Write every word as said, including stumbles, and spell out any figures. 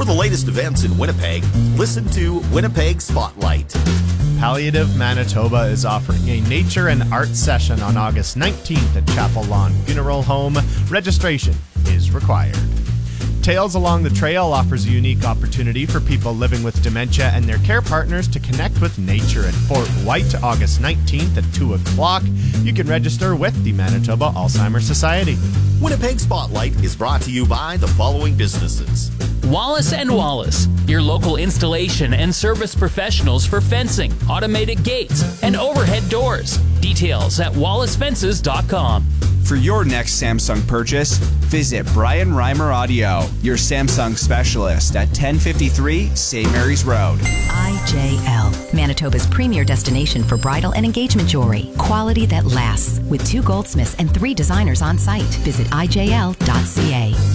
For the latest events in Winnipeg, listen to Winnipeg Spotlight. Palliative Manitoba is offering a nature and art session on August nineteenth at Chapel Lawn Funeral Home. Registration is required. Tales Along the Trail offers a unique opportunity for people living with dementia and their care partners to connect with nature at Fort White, August nineteenth at two o'clock. You can register with the Manitoba Alzheimer's Society. Winnipeg Spotlight is brought to you by the following businesses. Wallace and Wallace, your local installation and service professionals for fencing, automated gates, and overhead doors. Details at wallace fences dot com. For your next Samsung purchase, visit Brian Reimer Audio, your Samsung specialist at ten fifty-three Saint Mary's Road. I J L, Manitoba's premier destination for bridal and engagement jewelry. Quality that lasts, with two goldsmiths and three designers on site. Visit I J L dot C A.